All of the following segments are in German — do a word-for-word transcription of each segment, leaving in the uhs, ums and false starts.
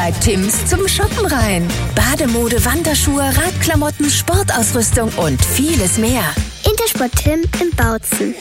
treibt Tims zum Shoppen rein. Bademode, Wanderschuhe, Radklamotten, Sportausrüstung und vieles mehr. Intersport Tim in Bautzen.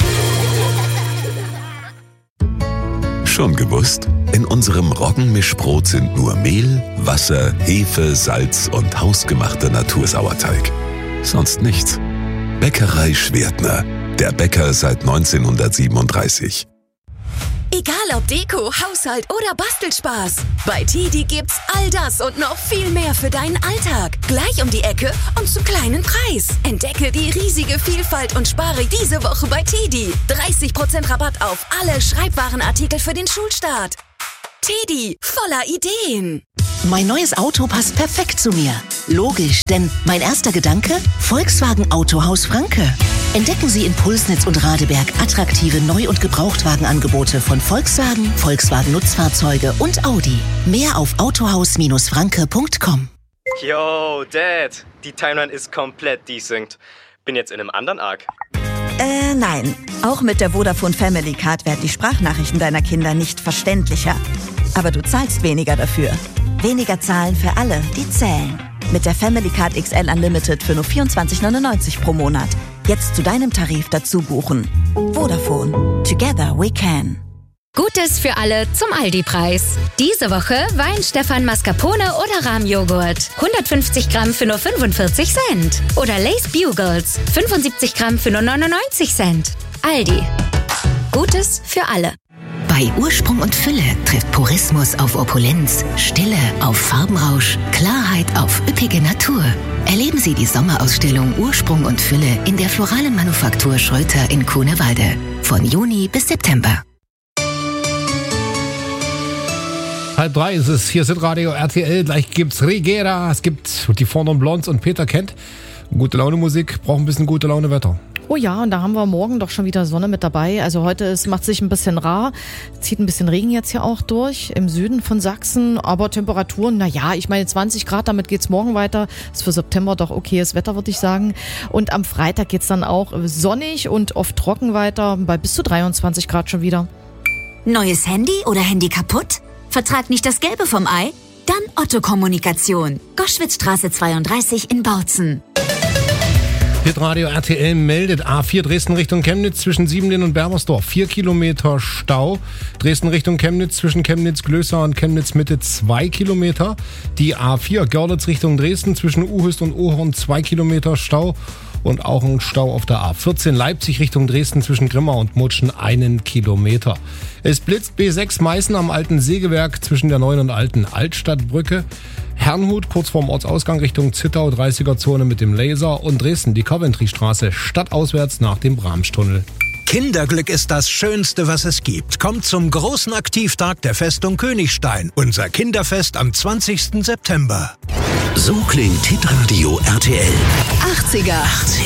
Schon gewusst? In unserem Roggenmischbrot sind nur Mehl, Wasser, Hefe, Salz und hausgemachter Natursauerteig. Sonst nichts. Bäckerei Schwertner. Der Bäcker seit neunzehnhundertsiebenunddreißig. Egal ob Deko, Haushalt oder Bastelspaß. Bei Tedi gibt's all das und noch viel mehr für deinen Alltag. Gleich um die Ecke und zum kleinen Preis. Entdecke die riesige Vielfalt und spare diese Woche bei Tedi. dreißig Prozent Rabatt auf alle Schreibwarenartikel für den Schulstart. Tedi, voller Ideen. Mein neues Auto passt perfekt zu mir. Logisch, denn mein erster Gedanke? Volkswagen Autohaus Franke. Entdecken Sie in Pulsnitz und Radeberg attraktive Neu- und Gebrauchtwagenangebote von Volkswagen, Volkswagen Nutzfahrzeuge und Audi. Mehr auf autohaus Franke punkt com. Yo, Dad, die Timeline ist komplett desynced. Bin jetzt in einem anderen Arc. Äh, nein. Auch mit der Vodafone Family Card werden die Sprachnachrichten deiner Kinder nicht verständlicher. Aber du zahlst weniger dafür. Weniger zahlen für alle, die zählen. Mit der Family Card X L Unlimited für nur vierundzwanzig neunundneunzig pro Monat. Jetzt zu deinem Tarif dazu buchen. Vodafone. Together we can. Gutes für alle zum Aldi-Preis. Diese Woche Wein Stefan Mascarpone oder Rahmjoghurt. hundertfünfzig Gramm für nur fünfundvierzig Cent. Oder Lay's Bugles. fünfundsiebzig Gramm für nur neunundneunzig Cent. Aldi. Gutes für alle. Bei Ursprung und Fülle trifft Purismus auf Opulenz, Stille auf Farbenrausch, Klarheit auf üppige Natur. Erleben Sie die Sommerausstellung Ursprung und Fülle in der Floralen Manufaktur Schröter in Grunewalde. Von Juni bis September. Halb drei ist es. Hier sind Radio R T L. Gleich gibt's Regera. Es gibt die Fornon Blondes und Peter Kent. Gute Laune Musik, braucht ein bisschen gute Laune Wetter. Oh ja, und da haben wir morgen doch schon wieder Sonne mit dabei. Also heute ist, macht sich ein bisschen rar, zieht ein bisschen Regen jetzt hier auch durch im Süden von Sachsen. Aber Temperaturen, na ja, ich meine zwanzig Grad, damit geht's morgen weiter. Ist für September doch okayes Wetter, würde ich sagen. Und am Freitag geht's dann auch sonnig und oft trocken weiter, bei bis zu dreiundzwanzig Grad schon wieder. Neues Handy oder Handy kaputt? Vertrag nicht das Gelbe vom Ei? Dann Otto Kommunikation. Goschwitzstraße zweiunddreißig in Bautzen. Radio R T L meldet A vier Dresden Richtung Chemnitz zwischen Siebenlehn und Berbersdorf. Vier Kilometer Stau. Dresden Richtung Chemnitz zwischen Chemnitz-Glößer und Chemnitz-Mitte zwei Kilometer. Die A vier Görlitz Richtung Dresden zwischen Uhüst und Ohorn zwei Kilometer Stau. Und auch ein Stau auf der A vierzehn Leipzig Richtung Dresden zwischen Grimma und Mutschen einen Kilometer. Es blitzt B sechs Meißen am alten Sägewerk zwischen der neuen und alten Altstadtbrücke. Herrnhut kurz vorm Ortsausgang Richtung Zittau, dreißiger Zone mit dem Laser und Dresden die Coventry-Straße stadtauswärts nach dem Bramstunnel. Kinderglück ist das Schönste, was es gibt. Kommt zum großen Aktivtag der Festung Königstein. Unser Kinderfest am zwanzigsten September. So klingt Hitradio R T L. achtziger.